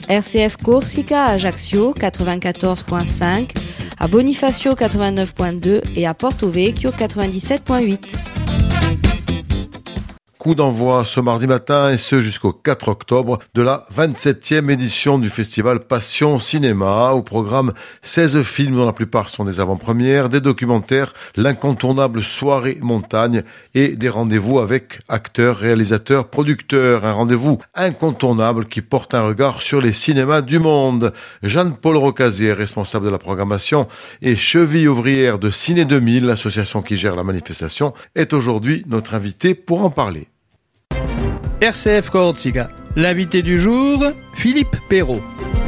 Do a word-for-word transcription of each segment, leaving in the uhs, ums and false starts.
R C F Corsica à Ajaccio quatre-vingt-quatorze virgule cinq, à Bonifacio quatre-vingt-neuf virgule deux et à Porto Vecchio quatre-vingt-dix-sept virgule huit. Coup d'envoi ce mardi matin et ce jusqu'au quatre octobre de la vingt-septième édition du festival Passion Cinéma. Au programme seize films dont la plupart sont des avant-premières, des documentaires, l'incontournable soirée montagne et des rendez-vous avec acteurs, réalisateurs, producteurs. Un rendez-vous incontournable qui porte un regard sur les cinémas du monde. Jeanne-Paul Rocasier, responsable de la programmation et cheville ouvrière de Ciné deux mille, l'association qui gère la manifestation, est aujourd'hui notre invitée pour en parler. R C F Corsica. L'invité du jour, Philippe Perrault.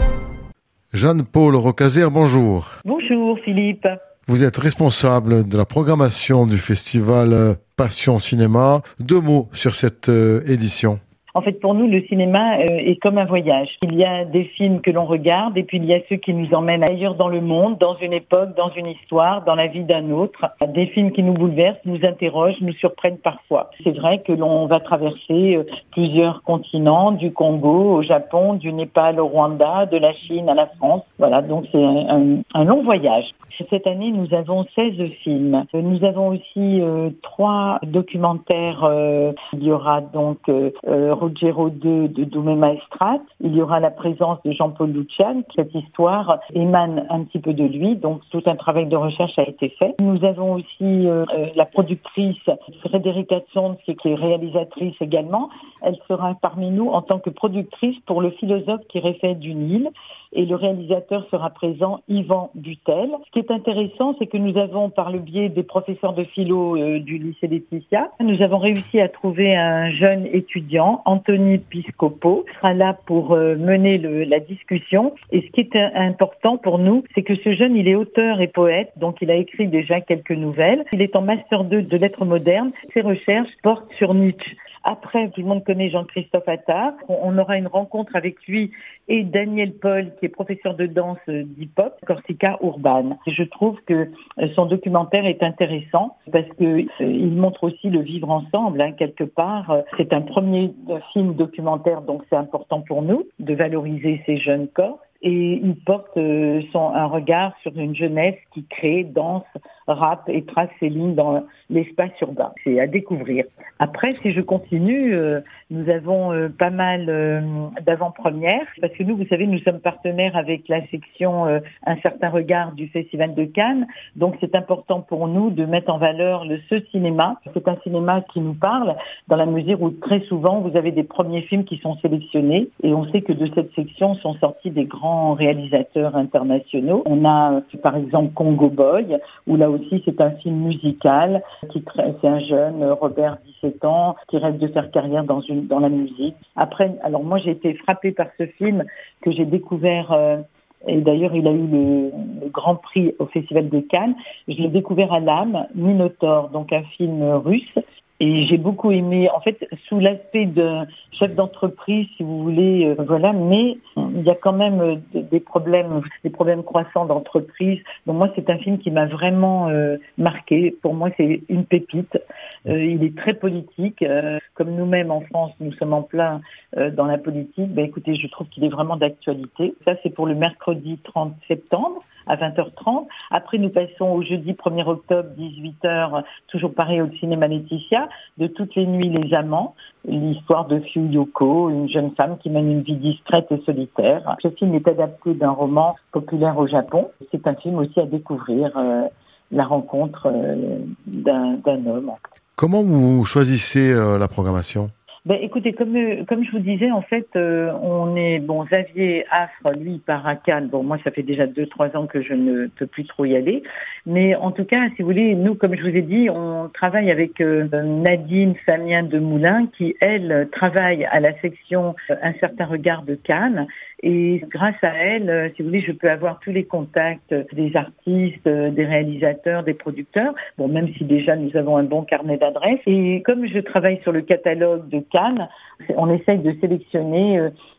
Jeanne-Paul Rocasier, bonjour. Bonjour Philippe. Vous êtes responsable de la programmation du festival Passion Cinéma. Deux mots sur cette euh, édition. En fait, pour nous, le cinéma euh, est comme un voyage. Il y a des films que l'on regarde et puis il y a ceux qui nous emmènent ailleurs dans le monde, dans une époque, dans une histoire, dans la vie d'un autre. Des films qui nous bouleversent, nous interrogent, nous surprennent parfois. C'est vrai que l'on va traverser euh, plusieurs continents, du Congo au Japon, du Népal au Rwanda, de la Chine à la France. Voilà, donc c'est un, un, un long voyage. Cette année, nous avons seize films. Nous avons aussi euh, trois documentaires. Euh, il y aura donc euh, Ruggero deux de Dume Maestrat. Il y aura la présence de Jean-Paul Lucian. Cette histoire émane un petit peu de lui, donc tout un travail de recherche a été fait. Nous avons aussi euh, la productrice Frederica Tsons, qui est réalisatrice également. Elle sera parmi nous en tant que productrice pour Le philosophe qui rêvait d'une île. Et le réalisateur sera présent, Yvan Butel. Ce qui est intéressant, c'est que nous avons, par le biais des professeurs de philo euh, du lycée Laetitia, nous avons réussi à trouver un jeune étudiant, Anthony Piscopo, qui sera là pour euh, mener le, la discussion. Et ce qui est euh, important pour nous, c'est que ce jeune, il est auteur et poète, donc il a écrit déjà quelques nouvelles. Il est en master deux de lettres modernes. Ses recherches portent sur Nietzsche. Après, tout le monde connaît Jean-Christophe Attard. On aura une rencontre avec lui et Daniel Paul, qui est professeur de danse d'hip-hop, Corsica Urban. Je trouve que son documentaire est intéressant parce que il montre aussi le vivre ensemble, hein, quelque part. C'est un premier film documentaire, donc c'est important pour nous de valoriser ces jeunes corps. Et il porte euh, son, un regard sur une jeunesse qui crée, danse, rappe et trace ses lignes dans l'espace urbain. C'est à découvrir. Après, si je continue, euh, nous avons euh, pas mal euh, d'avant-premières, parce que nous, vous savez, nous sommes partenaires avec la section euh, Un certain regard du Festival de Cannes. Donc, c'est important pour nous de mettre en valeur le, ce cinéma. C'est un cinéma qui nous parle, dans la mesure où très souvent, vous avez des premiers films qui sont sélectionnés, et on sait que de cette section sont sortis des grands réalisateurs internationaux. On a par exemple Congo Boy, où là aussi c'est un film musical, qui c'est un jeune, Robert, dix-sept ans, qui rêve de faire carrière dans une dans la musique. Après, alors moi j'ai été frappée par ce film que j'ai découvert, euh, et d'ailleurs il a eu le, le Grand Prix au Festival de Cannes. Je l'ai découvert à l'âme, Minotaure, donc un film russe. Et j'ai beaucoup aimé, en fait, sous l'aspect de chef d'entreprise, si vous voulez, euh, voilà, mais il y a quand même euh, des problèmes, des problèmes croissants d'entreprise. Donc moi, c'est un film qui m'a vraiment euh, marqué. Pour moi, c'est une pépite. Euh, il est très politique. Euh, comme nous-mêmes en France, nous sommes en plein euh, dans la politique. Ben écoutez, je trouve qu'il est vraiment d'actualité. Ça, c'est pour le mercredi trente septembre. À vingt heures trente. Après, nous passons au jeudi premier octobre, dix-huit heures, toujours pareil au cinéma Laetitia, de Toutes les nuits les amants, l'histoire de Fuyoko, une jeune femme qui mène une vie discrète et solitaire. Ce film est adapté d'un roman populaire au Japon. C'est un film aussi à découvrir, euh, la rencontre euh, d'un, d'un homme. Comment vous choisissez euh, la programmation ? Ben, écoutez, comme comme je vous disais, en fait, euh, on est bon. Xavier Affre, lui, il part à Cannes. Bon, moi, ça fait déjà deux, trois ans que je ne peux plus trop y aller. Mais en tout cas, si vous voulez, nous, comme je vous ai dit, on travaille avec euh, Nadine Famien de Moulin, qui elle travaille à la section euh, Un certain regard de Cannes. Et grâce à elle, euh, si vous voulez, je peux avoir tous les contacts des artistes, euh, des réalisateurs, des producteurs. Bon, même si déjà nous avons un bon carnet d'adresses. Et comme je travaille sur le catalogue de Cannes, on essaye de sélectionner euh,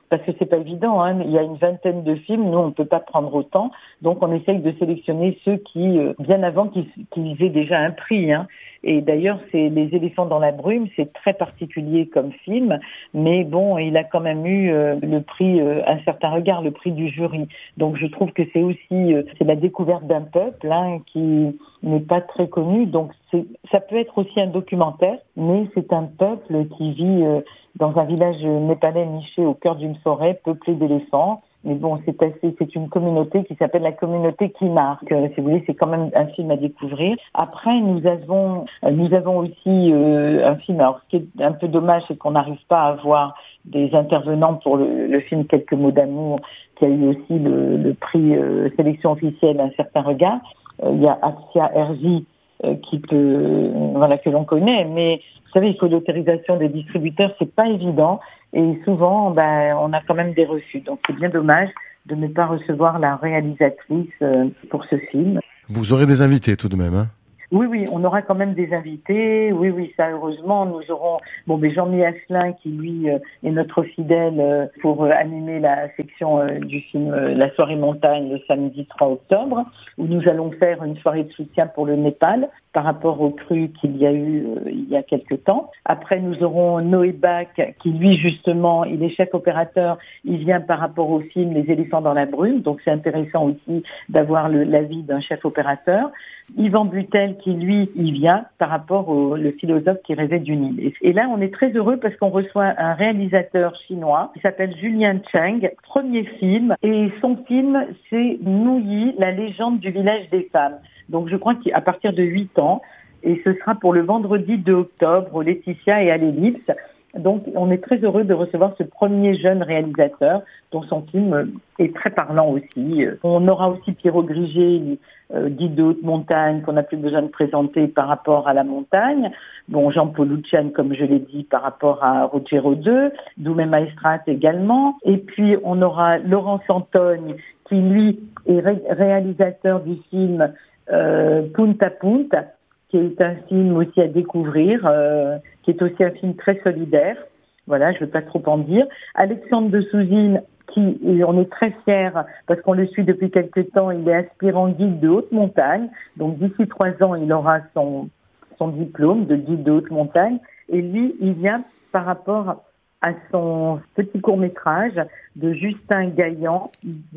parce que c'est pas évident, hein. Il y a une vingtaine de films, nous on peut pas prendre autant, donc on essaye de sélectionner ceux qui, euh, bien avant qu'ils, qu'ils aient déjà un prix, hein. Et d'ailleurs, c'est Les éléphants dans la brume, c'est très particulier comme film, mais bon, il a quand même eu euh, le prix euh, Un certain regard, le prix du jury. Donc je trouve que c'est aussi euh, c'est la découverte d'un peuple hein, qui n'est pas très connu. Donc c'est, ça peut être aussi un documentaire, mais c'est un peuple qui vit euh, dans un village népalais niché au cœur d'une forêt peuplée d'éléphants. Mais bon, c'est assez, c'est une communauté qui s'appelle la communauté qui marque. Euh, si vous voulez, c'est quand même un film à découvrir. Après, nous avons, euh, nous avons aussi euh, un film. Alors, ce qui est un peu dommage, c'est qu'on n'arrive pas à avoir des intervenants pour le, le film Quelques mots d'amour, qui a eu aussi le, le prix euh, sélection officielle Un certain regard. Euh, il y a Asia Herzi euh, qui peut, euh, voilà, que l'on connaît, mais vous savez, il faut l'autorisation des distributeurs, c'est pas évident. Et souvent, ben, on a quand même des refus. Donc, c'est bien dommage de ne pas recevoir la réalisatrice euh, pour ce film. Vous aurez des invités tout de même, hein? Oui, oui, on aura quand même des invités. Oui, oui, ça, heureusement, nous aurons bon, ben Jean-Mi Asselin qui, lui, euh, est notre fidèle euh, pour euh, animer la section euh, du film euh, La soirée montagne le samedi trois octobre, où nous allons faire une soirée de soutien pour le Népal par rapport aux crues qu'il y a eu euh, il y a quelque temps. Après, nous aurons Noé Bach qui, lui, justement, il est chef opérateur. Il vient par rapport au film Les éléphants dans la brume. Donc, c'est intéressant aussi d'avoir le, l'avis d'un chef opérateur. Yvan Butel qui, lui, il vient par rapport au le philosophe qui rêvait d'une île. Et là, on est très heureux parce qu'on reçoit un réalisateur chinois qui s'appelle Julien Cheng, premier film. Et son film, c'est Nouyi, la légende du village des femmes. Donc, je crois qu'à partir de huit ans, et ce sera pour le vendredi deux octobre au Laetitia et à l'Ellipse. Donc, on est très heureux de recevoir ce premier jeune réalisateur dont son film est très parlant aussi. On aura aussi Pierrot Grigé, euh, guide de haute montagne, qu'on n'a plus besoin de présenter par rapport à la montagne. Bon, Jean-Paul Lucian, comme je l'ai dit, par rapport à Rogero deux, Doumé Maestrat également. Et puis, on aura Laurent Santogne, qui, lui, est ré- réalisateur du film euh, Punta Punta, qui est un film aussi à découvrir, euh, qui est aussi un film très solidaire. Voilà, je ne veux pas trop en dire. Alexandre de Souzine, qui, et on est très fiers, parce qu'on le suit depuis quelque temps, il est aspirant guide de haute montagne. Donc d'ici trois ans, il aura son, son diplôme de guide de haute montagne. Et lui, il vient par rapport à son petit court-métrage de Justin Gaillan,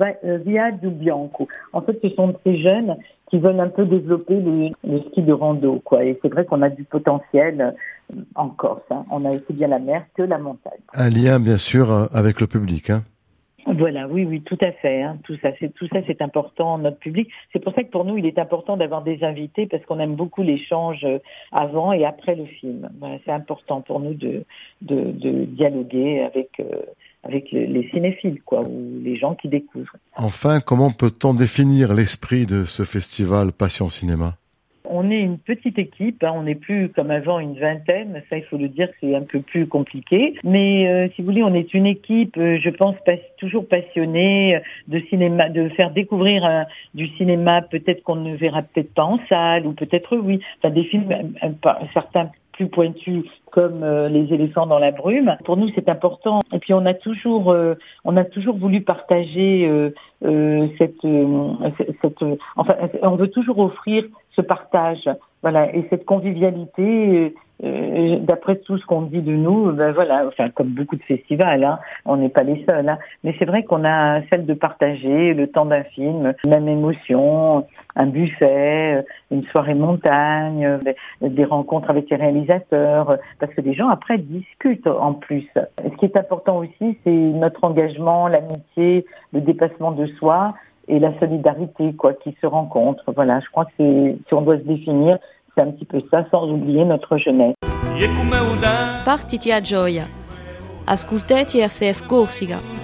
Via du Bianco. En fait, ce sont ces jeunes qui veulent un peu développer le, le ski de rando, quoi. Et c'est vrai qu'on a du potentiel en Corse, hein. On a aussi bien la mer que la montagne. Un lien, bien sûr, avec le public, hein. Voilà, oui, oui, tout à fait, hein. Tout ça, c'est tout ça, c'est important, notre public. C'est pour ça que pour nous, il est important d'avoir des invités parce qu'on aime beaucoup l'échange avant et après le film. Voilà, c'est important pour nous de de, de dialoguer avec euh, avec les, les cinéphiles, quoi, ou les gens qui découvrent. Enfin, comment peut-on définir l'esprit de ce festival Passion Cinéma ? On est une petite équipe, hein, on n'est plus comme avant une vingtaine, ça il faut le dire, c'est un peu plus compliqué. Mais euh, si vous voulez, on est une équipe, euh, je pense, pas, toujours passionnée de cinéma, de faire découvrir euh, du cinéma, peut-être qu'on ne verra peut-être pas en salle, ou peut-être oui, enfin des films, euh, euh, certains plus pointus comme euh, Les éléphants dans la brume. Pour nous, c'est important. Et puis, on a toujours, euh, on a toujours voulu partager euh, euh, cette, euh, cette, euh, enfin, on veut toujours offrir ce partage, voilà, et cette convivialité. Euh, d'après tout ce qu'on dit de nous, ben voilà, enfin comme beaucoup de festivals, hein, on n'est pas les seuls, hein, mais c'est vrai qu'on a celle de partager le temps d'un film, même émotion, un buffet, une soirée montagne, des rencontres avec les réalisateurs, parce que les gens après discutent en plus. Ce qui est important aussi, c'est notre engagement, l'amitié, le dépassement de soi et la solidarité, quoi, qui se rencontrent. Voilà, je crois que c'est, si on doit se définir, c'est un petit peu ça, sans oublier notre jeunesse. Spartiti a gioia. Ascoltati R C F Corsica.